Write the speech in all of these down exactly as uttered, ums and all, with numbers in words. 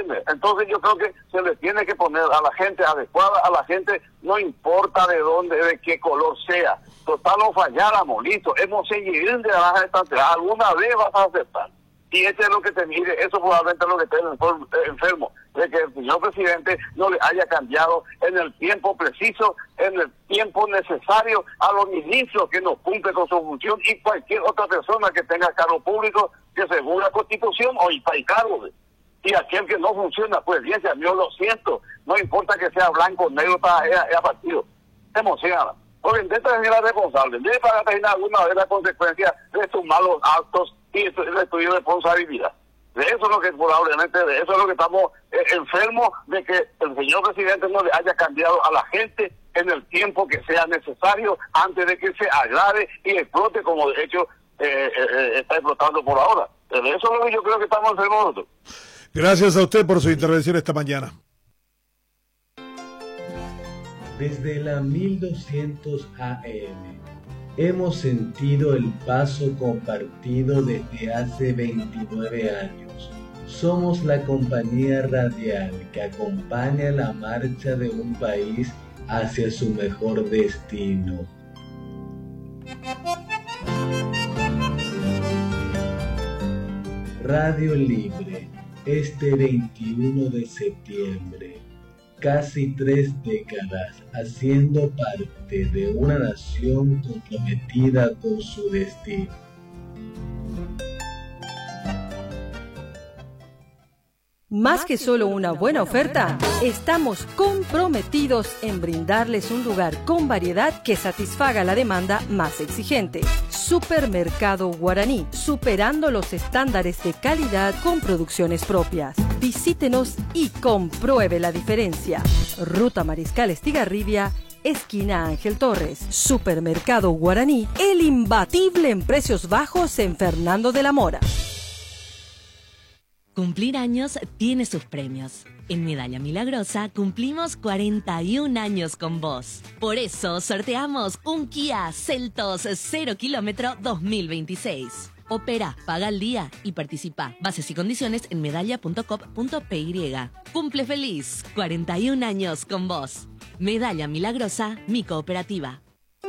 ¿entiendes? Entonces yo creo que se le tiene que poner a la gente adecuada, a la gente no importa de dónde, de qué color sea. Total, no falláramos, listo, hemos seguido de la estancia, alguna vez vas a aceptar. Y eso es lo que te mire, eso probablemente es lo que esté enfermo, de que el señor presidente no le haya cambiado en el tiempo preciso, en el tiempo necesario a los ministros que no cumplen con su función y cualquier otra persona que tenga cargo público que según la Constitución o y cargo. Y aquel que no funciona, pues bien, yo lo siento, no importa que sea blanco, negro, es partido, emociona. Porque intenta ser la responsable, debe pagar alguna vez la consecuencia de sus malos actos y de tu responsabilidad. De eso es lo que probablemente, de eso es lo que estamos eh, enfermos, de que el señor presidente no le haya cambiado a la gente en el tiempo que sea necesario antes de que se agrave y explote como de hecho eh, eh, está explotando por ahora. De eso es lo que yo creo que estamos enfermos nosotros. Gracias a usted por su intervención esta mañana. Desde la mil doscientos A M hemos sentido el paso compartido desde hace veintinueve años. Somos la compañía radial que acompaña la marcha de un país hacia su mejor destino. Radio Libre, este veintiuno de septiembre. Casi tres décadas haciendo parte de una nación comprometida con su destino. Más que solo una buena oferta, estamos comprometidos en brindarles un lugar con variedad que satisfaga la demanda más exigente. Supermercado Guaraní, superando los estándares de calidad con producciones propias. Visítenos y compruebe la diferencia. Ruta Mariscal Estigarribia, esquina Ángel Torres. Supermercado Guaraní, el imbatible en precios bajos en Fernando de la Mora. Cumplir años tiene sus premios. En Medalla Milagrosa cumplimos cuarenta y un años con vos. Por eso sorteamos un Kia Seltos cero kilómetro dos mil veintiséis. Opera, paga al día y participa. Bases y condiciones en medalla punto com punto p y. Cumple feliz, cuarenta y un años con vos. Medalla Milagrosa, mi cooperativa.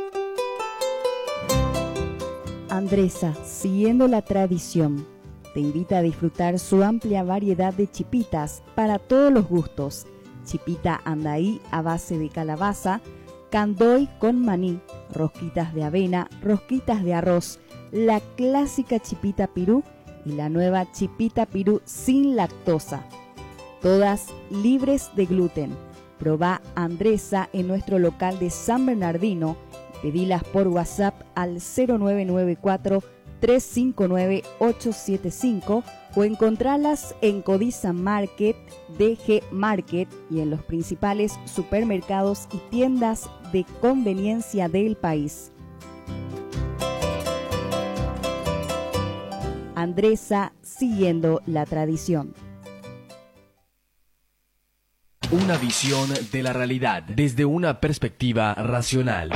Andresa, siguiendo la tradición, te invita a disfrutar su amplia variedad de chipitas para todos los gustos. Chipita andaí a base de calabaza, candoy con maní, rosquitas de avena, rosquitas de arroz, la clásica chipita pirú y la nueva chipita pirú sin lactosa. Todas libres de gluten. Probá Andresa en nuestro local de San Bernardino. Pedilas por WhatsApp al cero nueve nueve cuatro tres cinco nueve ocho siete cinco o encontralas en Codiza Market, D G Market y en los principales supermercados y tiendas de conveniencia del país. Andresa, siguiendo la tradición. Una visión de la realidad desde una perspectiva racional.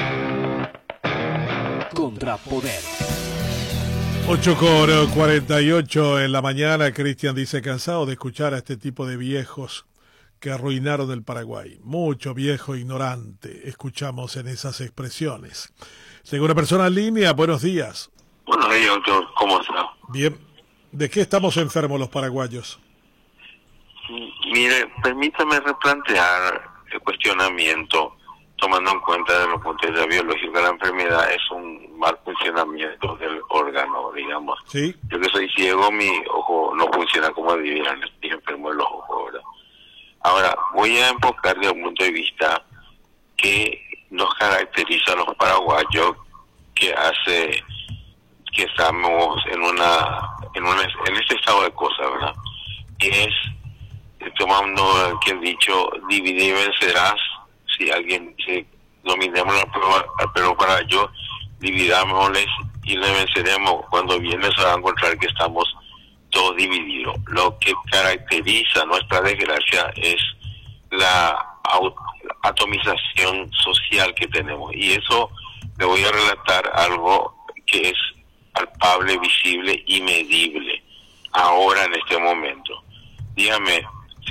Contrapoder. ocho con cuarenta y ocho en la mañana. Cristian dice, cansado de escuchar a este tipo de viejos que arruinaron el Paraguay. Mucho viejo ignorante escuchamos en esas expresiones. Tengo una persona en línea, buenos días. Buenos días, doctor, ¿cómo está? Bien, ¿de qué estamos enfermos los paraguayos? Mire, permítame replantear el cuestionamiento, tomando en cuenta desde los puntos de vista biológicos que la enfermedad es un mal funcionamiento del órgano, digamos. Sí. Yo que soy ciego, mi ojo no funciona como debieran, estoy enfermo de los ojos, ¿verdad? Ahora, voy a enfocar desde un punto de vista que nos caracteriza a los paraguayos, que hace que estamos en una en una en este estado de cosas, ¿verdad? Que es tomando que el dicho divide y vencerás. Si alguien dice dominemos la prueba, pero para yo dividámosles y le venceremos, cuando viene se va a encontrar que estamos todos divididos. Lo que caracteriza nuestra desgracia es la atomización social que tenemos, y eso le voy a relatar algo que es palpable, visible y medible ahora en este momento. Dígame,